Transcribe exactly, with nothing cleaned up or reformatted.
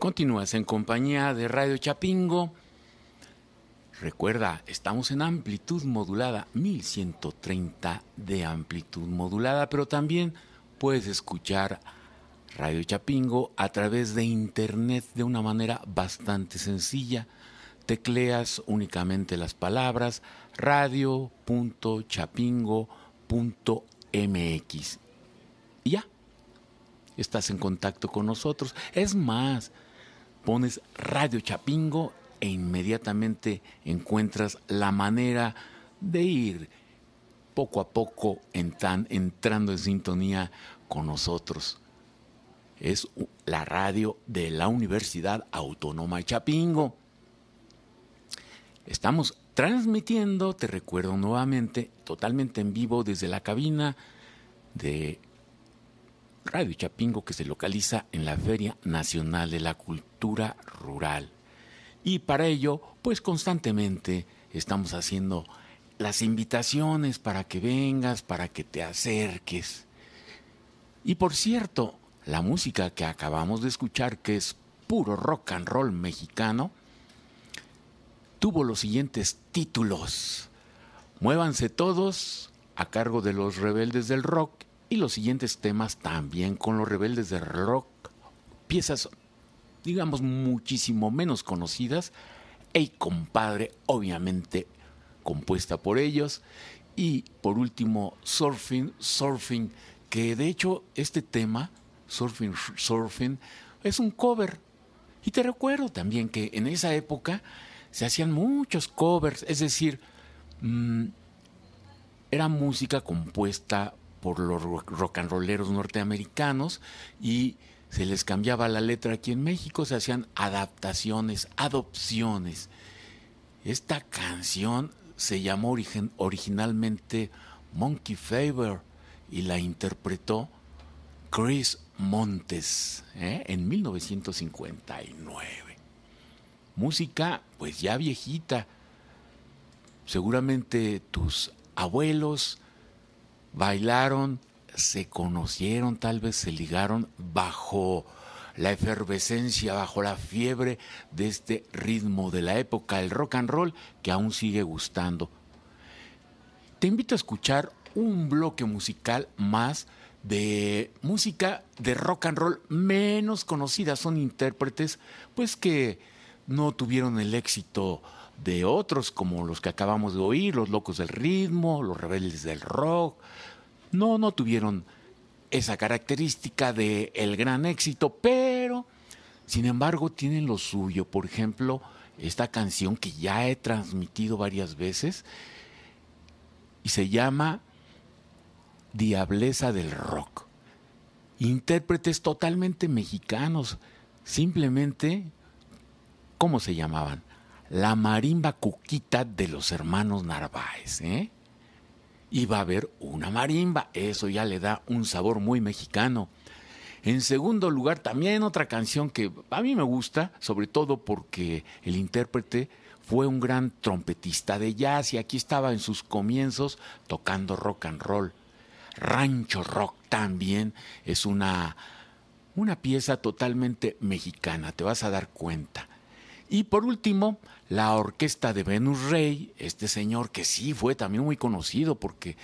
Continúas en compañía de Radio Chapingo. Recuerda, estamos en amplitud modulada, mil ciento treinta de amplitud modulada, pero también puedes escuchar Radio Chapingo a través de internet de una manera bastante sencilla. Tecleas únicamente las palabras radio punto chapingo punto m x y ya, estás en contacto con nosotros. Es más, pones Radio Chapingo e inmediatamente encuentras la manera de ir poco a poco entran, entrando en sintonía con nosotros. Es la radio de la Universidad Autónoma de Chapingo. Estamos transmitiendo, te recuerdo nuevamente, totalmente en vivo desde la cabina de Radio Chapingo, que se localiza en la Feria Nacional de la Cultura Rural. Y para ello, pues constantemente estamos haciendo las invitaciones para que vengas, para que te acerques. Y por cierto, la música que acabamos de escuchar, que es puro rock and roll mexicano, tuvo los siguientes títulos: Muévanse Todos, a cargo de los Rebeldes del Rock, y los siguientes temas también con los Rebeldes del Rock, piezas, digamos, muchísimo menos conocidas. Ey Compadre, obviamente compuesta por ellos, y por último Surfing, Surfing, que de hecho este tema, Surfing, Surfing, es un cover. Y te recuerdo también que en esa época se hacían muchos covers, es decir, mmm, era música compuesta por los rock and rolleros norteamericanos y se les cambiaba la letra. Aquí en México se hacían adaptaciones, adopciones. Esta canción se llamó origen, originalmente Monkey Fever y la interpretó Chris Montes, ¿eh? en mil novecientos cincuenta y nueve. Música pues ya viejita. Seguramente tus abuelos bailaron, se conocieron, tal vez se ligaron bajo la efervescencia, bajo la fiebre de este ritmo de la época, el rock and roll, que aún sigue gustando. Te invito a escuchar un bloque musical más de música de rock and roll menos conocida. Son intérpretes pues que no tuvieron el éxito de otros, como los que acabamos de oír, los Locos del Ritmo, los Rebeldes del Rock. No, no tuvieron esa característica de el gran éxito, pero sin embargo tienen lo suyo. Por ejemplo, esta canción que ya he transmitido varias veces y se llama Diableza del Rock. Intérpretes totalmente mexicanos, simplemente, ¿cómo se llamaban? La Marimba Cuquita de los hermanos Narváez, ¿eh? Y va a haber una marimba, eso ya le da un sabor muy mexicano. En segundo lugar, también otra canción que a mí me gusta, sobre todo porque el intérprete fue un gran trompetista de jazz y aquí estaba en sus comienzos tocando rock and roll. Rancho Rock también es una, una pieza totalmente mexicana, te vas a dar cuenta. Y por último, la orquesta de Venus Rey, este señor que sí fue también muy conocido porque